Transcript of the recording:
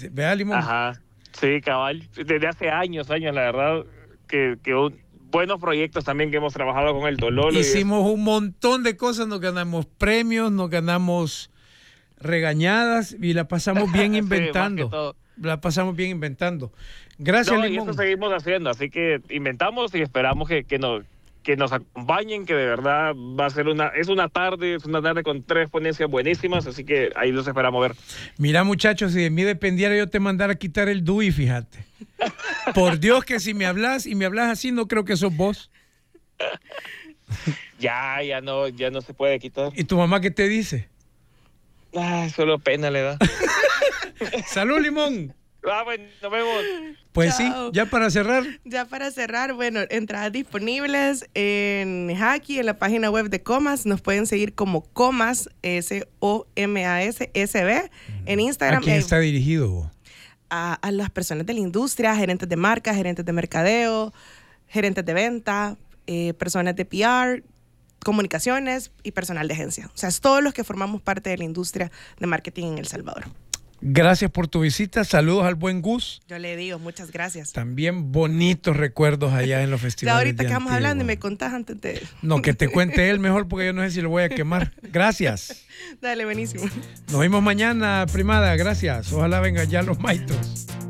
Vea, Limón. Ajá, sí, cabal. Desde hace años, la verdad, que buenos proyectos también que hemos trabajado con el Tololo. Hicimos un montón de cosas, nos ganamos premios, nos ganamos regañadas y la pasamos bien inventando. La pasamos bien inventando. Gracias, No, Limón. y eso seguimos haciendo, así que inventamos y esperamos que nos acompañen, que de verdad va a ser es una tarde con 3 ponencias buenísimas, así que ahí los esperamos ver. Mira, muchachos, si de mí dependiera yo te mandara a quitar el DUI, fíjate. Por Dios que si me hablas y me hablas así, no creo que sos vos. Ya no se puede quitar. ¿Y tu mamá qué te dice? Ay, solo pena le da. Salud, Limón. Bueno, nos vemos. Pues Chao. sí, ya para cerrar. Ya para cerrar, bueno, entradas disponibles en Haki, en la página web de Comas. Nos pueden seguir como Comas, SOMAS-SB, en Instagram. ¿A quién está dirigido? A las personas de la industria, gerentes de marca, gerentes de mercadeo, gerentes de venta, personas de PR, comunicaciones y personal de agencia. O sea, es todos los que formamos parte de la industria de marketing en El Salvador. Gracias por tu visita. Saludos al buen Gus. Yo le digo, muchas gracias. También bonitos recuerdos allá en los festivales. Ya ahorita de que vamos Antigua. hablando y me contás antes de... No, que te cuente él mejor porque yo no sé si lo voy a quemar. Gracias. Dale, buenísimo. Nos vemos mañana, primada. Gracias. Ojalá vengan ya los maitos.